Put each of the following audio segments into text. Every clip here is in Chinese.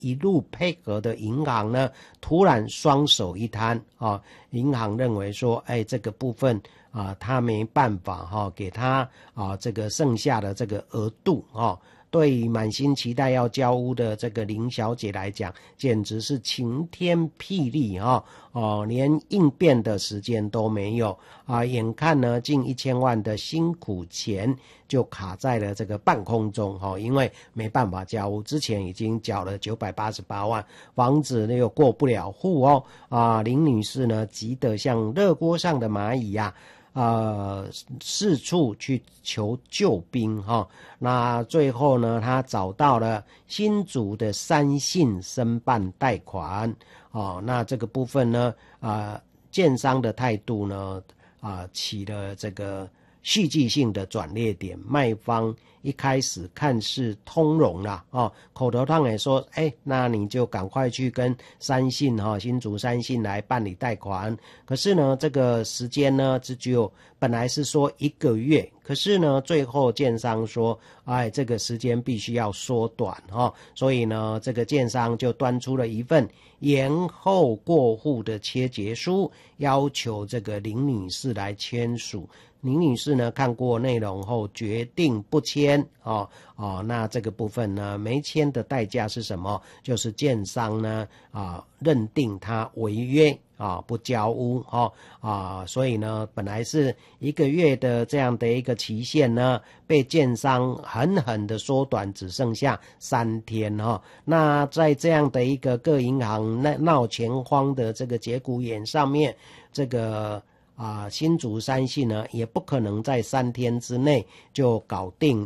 一路配合的银行呢，突然双手一摊啊，银行认为说，这个部分啊，他没办法给他啊这个剩下的这个额度对于满心期待要交屋的这个林小姐来讲，简直是晴天霹雳连应变的时间都没有啊！眼看呢近1000万的辛苦钱就卡在了这个半空中因为没办法交屋，之前已经缴了988万，房子又过不了户林女士呢急得像热锅上的蚂蚁四处去求救兵那最后呢，他找到了新竹的三信申办贷款那这个部分呢建商的态度呢起了这个戏剧性的转捩点，卖方一开始看似通融啦口头上也说那你就赶快去跟新竹三信来办理贷款，可是呢这个时间呢只有本来是说1个月，可是呢最后建商说这个时间必须要缩短所以呢这个建商就端出了一份延后过户的切结书，要求这个林女士来签署。林女士呢看过内容后决定不签那这个部分呢没签的代价是什么？就是建商呢认定他违约不交屋所以呢本来是1个月的这样的一个期限呢，被建商狠狠的缩短，只剩下3天那在这样的一个各银行闹钱荒的这个节骨眼上面，这个新竹三信呢也不可能在3天之内就搞定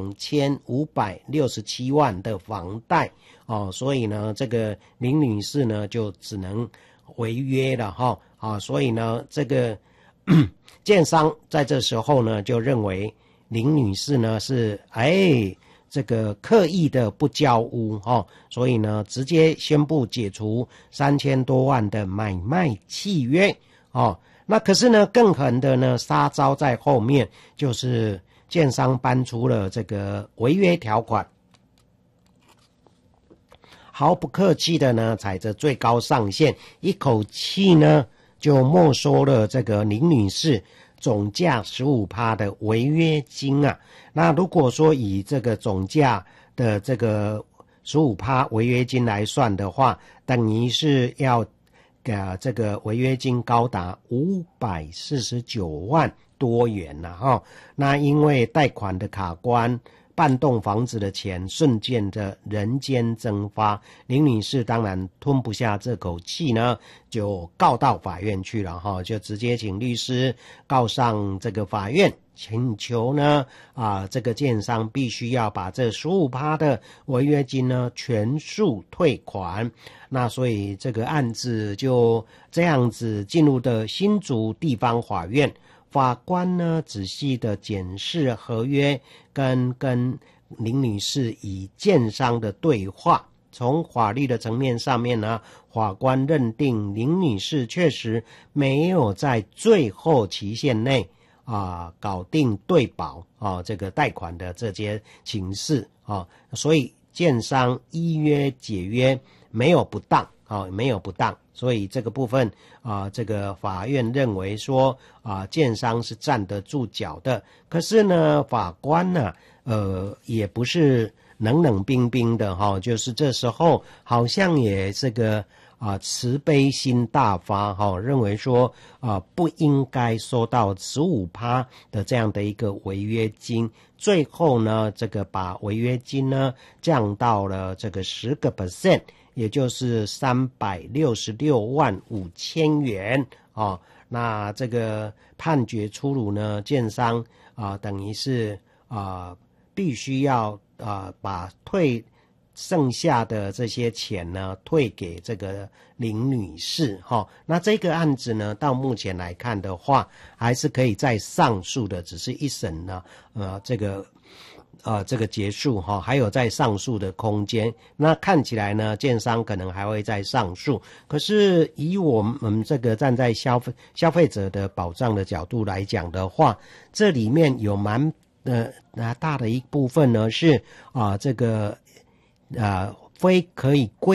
2567万的房贷所以呢这个林女士呢就只能违约了所以呢这个建商在这时候呢就认为林女士呢是这个刻意的不交屋所以呢直接宣布解除3000多万的买卖契约那可是呢更狠的呢杀招在后面，就是建商搬出了这个违约条款，毫不客气的呢踩着最高上限，一口气呢就没收了这个林女士总价 15% 的违约金那如果说以这个总价的这个 15% 违约金来算的话，等于是要这个违约金高达549万多元那因为贷款的卡关，半栋房子的钱瞬间的人间蒸发，林女士当然吞不下这口气呢，就告到法院去了就直接请律师告上这个法院，请求呢这个建商必须要把这 15% 的违约金呢全数退款。那所以这个案子就这样子进入的新竹地方法院，法官呢仔细的检视合约跟林女士与建商的对话，从法律的层面上面呢，法官认定林女士确实没有在最后期限内搞定对保这个贷款的这些情事所以建商依约解约没有不当没有不当，所以这个部分这个法院认为说建商是站得住脚的。可是呢法官呢也不是冷冰冰的就是这时候好像也这个慈悲心大发认为说不应该收到 15% 的这样的一个违约金，最后呢这个把违约金呢降到了这个 10%， 也就是366万5千元那这个判决出炉呢，建商等于是必须要把剩下的这些钱呢退给这个林女士那这个案子呢到目前来看的话还是可以再上诉的，只是一审呢这个结束还有再上诉的空间。那看起来呢建商可能还会再上诉，可是以我们这个站在消费者的保障的角度来讲的话，这里面有蛮大的一部分呢是这个非可以归